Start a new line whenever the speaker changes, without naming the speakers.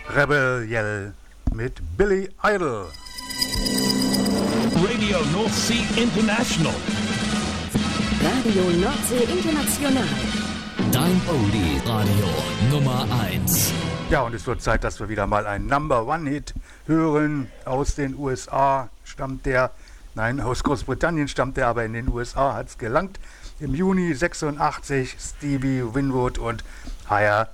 Rebel Yell mit Billy Idol.
Radio Nordsee International.
Radio Nordsee International.
Dein Oldie-Radio Nummer 1.
Ja, und es wird Zeit, dass wir wieder mal einen Number-One-Hit hören. Aus den USA stammt der, nein, aus Großbritannien stammt der, aber in den USA hat es gelangt. Im Juni 86 Stevie Winwood und Higher